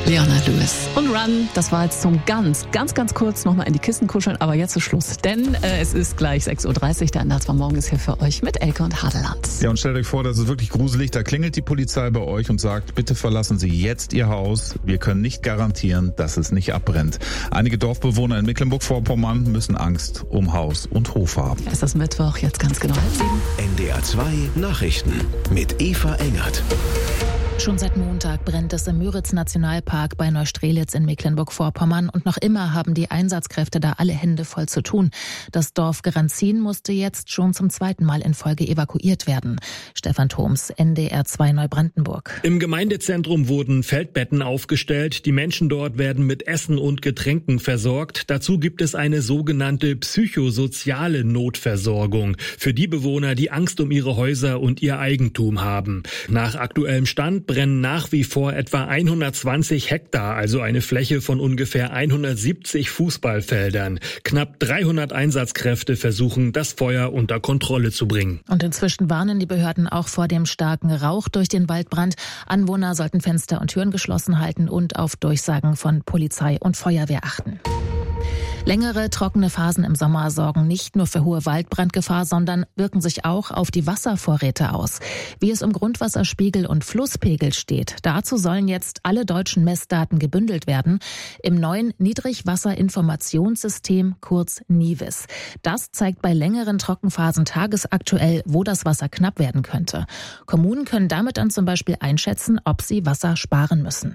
Leona Lewis und Run, das war jetzt zum ganz kurz nochmal in die Kissen kuscheln, aber jetzt ist Schluss, denn es ist gleich 6.30 Uhr, der NDR 2 Morgen ist hier für euch mit Elke und Hadeland. Ja, und stellt euch vor, das ist wirklich gruselig, da klingelt die Polizei bei euch und sagt, bitte verlassen Sie jetzt Ihr Haus, wir können nicht garantieren, dass es nicht abbrennt. Einige Dorfbewohner in Mecklenburg-Vorpommern müssen Angst um Haus und Hof haben. Es ist Mittwoch, jetzt ganz genau 7. NDR 2 Nachrichten mit Eva Engert. Schon seit Montag brennt es im Müritz-Nationalpark bei Neustrelitz in Mecklenburg-Vorpommern und noch immer haben die Einsatzkräfte da alle Hände voll zu tun. Das Dorf Granzin musste jetzt schon zum zweiten Mal in Folge evakuiert werden. Stefan Thoms, NDR 2 Neubrandenburg. Im Gemeindezentrum wurden Feldbetten aufgestellt. Die Menschen dort werden mit Essen und Getränken versorgt. Dazu gibt es eine sogenannte psychosoziale Notversorgung für die Bewohner, die Angst um ihre Häuser und ihr Eigentum haben. Nach aktuellem Stand brennen nach wie vor etwa 120 Hektar, also eine Fläche von ungefähr 170 Fußballfeldern. Knapp 300 Einsatzkräfte versuchen, das Feuer unter Kontrolle zu bringen. Und inzwischen warnen die Behörden auch vor dem starken Rauch durch den Waldbrand. Anwohner sollten Fenster und Türen geschlossen halten und auf Durchsagen von Polizei und Feuerwehr achten. Längere, trockene Phasen im Sommer sorgen nicht nur für hohe Waldbrandgefahr, sondern wirken sich auch auf die Wasservorräte aus. Wie es um Grundwasserspiegel und Flusspegel steht, dazu sollen jetzt alle deutschen Messdaten gebündelt werden im neuen Niedrigwasserinformationssystem, kurz NIWIS. Das zeigt bei längeren Trockenphasen tagesaktuell, wo das Wasser knapp werden könnte. Kommunen können damit dann zum Beispiel einschätzen, ob sie Wasser sparen müssen.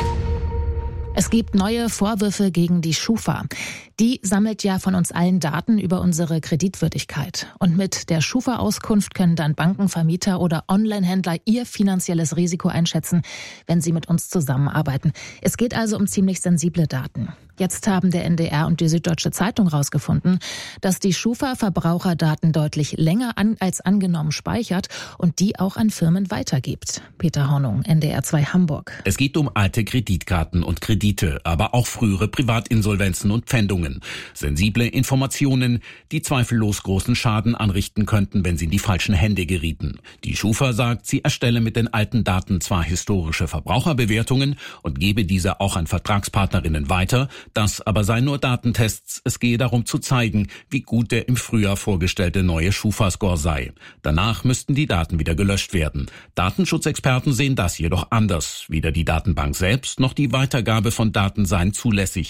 Es gibt neue Vorwürfe gegen die Schufa. Die sammelt ja von uns allen Daten über unsere Kreditwürdigkeit. Und mit der Schufa-Auskunft können dann Banken, Vermieter oder Online-Händler ihr finanzielles Risiko einschätzen, wenn sie mit uns zusammenarbeiten. Es geht also um ziemlich sensible Daten. Jetzt haben der NDR und die Süddeutsche Zeitung herausgefunden, dass die Schufa Verbraucherdaten deutlich länger als angenommen speichert und die auch an Firmen weitergibt. Peter Hornung, NDR 2 Hamburg. Es geht um alte Kreditkarten und Kredite, aber auch frühere Privatinsolvenzen und Pfändungen. Sensible Informationen, die zweifellos großen Schaden anrichten könnten, wenn sie in die falschen Hände gerieten. Die Schufa sagt, sie erstelle mit den alten Daten zwar historische Verbraucherbewertungen und gebe diese auch an Vertragspartnerinnen weiter. Das aber seien nur Datentests. Es gehe darum zu zeigen, wie gut der im Frühjahr vorgestellte neue Schufa-Score sei. Danach müssten die Daten wieder gelöscht werden. Datenschutzexperten sehen das jedoch anders. Weder die Datenbank selbst noch die Weitergabe von Daten seien zulässig.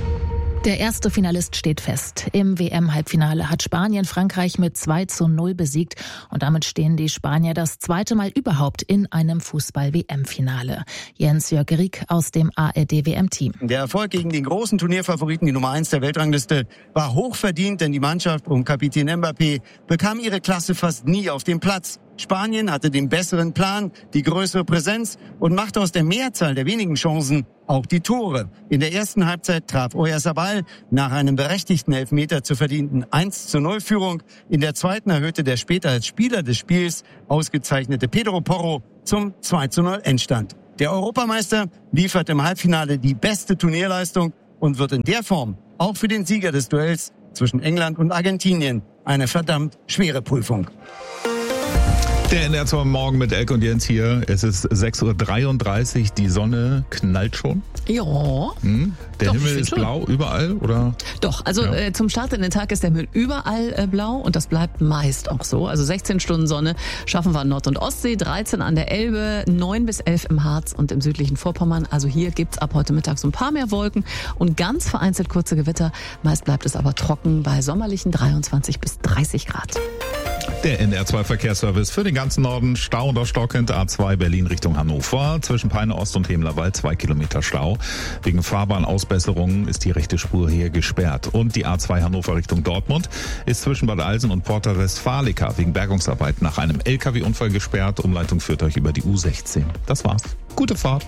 Der erste Finalist steht fest. Im WM-Halbfinale hat Spanien Frankreich mit 2:0 besiegt und damit stehen die Spanier das zweite Mal überhaupt in einem Fußball-WM-Finale. Jens-Jörg Rieck aus dem ARD-WM-Team. Der Erfolg gegen den großen Turnierfavoriten, die Nummer 1 der Weltrangliste, war hochverdient, denn die Mannschaft um Kapitän Mbappé bekam ihre Klasse fast nie auf dem Platz. Spanien hatte den besseren Plan, die größere Präsenz und machte aus der Mehrzahl der wenigen Chancen auch die Tore. In der ersten Halbzeit traf Oyarzabal nach einem berechtigten Elfmeter zur verdienten 1:0 Führung. In der zweiten erhöhte der später als Spieler des Spiels ausgezeichnete Pedro Porro zum 2:0 Endstand. Der Europameister liefert im Halbfinale die beste Turnierleistung und wird in der Form auch für den Sieger des Duells zwischen England und Argentinien eine verdammt schwere Prüfung. Der NDR 2 Morgen mit Elke und Jens hier. Es ist 6.33 Uhr, die Sonne knallt schon. Ja. Der Doch, Himmel ist blau überall, oder? Doch, also zum Start in den Tag ist der Himmel überall blau und das bleibt meist auch so. Also 16 Stunden Sonne schaffen wir an Nord- und Ostsee, 13 an der Elbe, 9 bis 11 im Harz und im südlichen Vorpommern. Also hier gibt's ab heute Mittag so ein paar mehr Wolken und ganz vereinzelt kurze Gewitter. Meist bleibt es aber trocken bei sommerlichen 23 bis 30 Grad. Der NDR 2 Verkehrsservice für den ganzen Norden. Stau und Stock hinter A2 Berlin Richtung Hannover. Zwischen Peine Ost und Hemlerwald 2 Kilometer Stau. Wegen Fahrbahnausbesserungen ist die rechte Spur hier gesperrt. Und die A2 Hannover Richtung Dortmund ist zwischen Bad Alsen und Porta Westfalica wegen Bergungsarbeit nach einem LKW-Unfall gesperrt. Umleitung führt euch über die U16. Das war's. Gute Fahrt.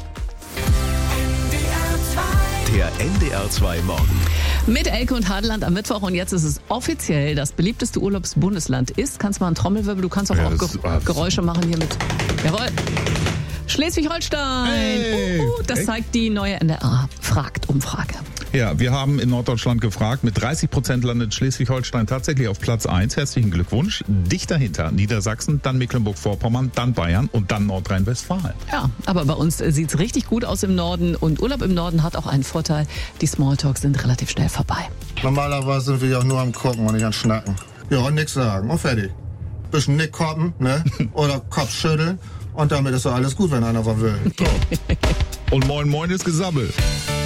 Der NDR 2 Morgen. Mit Elke und Hadeland am Mittwoch und jetzt ist es offiziell das beliebteste Urlaubsbundesland ist. Kannst mal einen Trommelwirbel, du kannst auch Geräusche machen hier mit. Jawohl. Schleswig-Holstein. Hey. Das zeigt die neue NDR-Umfrage. Ja, wir haben in Norddeutschland gefragt. Mit 30% landet Schleswig-Holstein tatsächlich auf Platz 1. Herzlichen Glückwunsch. Dicht dahinter Niedersachsen, dann Mecklenburg-Vorpommern, dann Bayern und dann Nordrhein-Westfalen. Ja, aber bei uns sieht's richtig gut aus im Norden und Urlaub im Norden hat auch einen Vorteil. Die Smalltalks sind relativ schnell vorbei. Normalerweise sind wir ja auch nur am Gucken und nicht am Schnacken. Ja, und nix sagen und fertig. Bisschen Nick koppen, ne? Oder Kopf schütteln und damit ist doch alles gut, wenn einer was will. Und moin moin ist Gesabbel.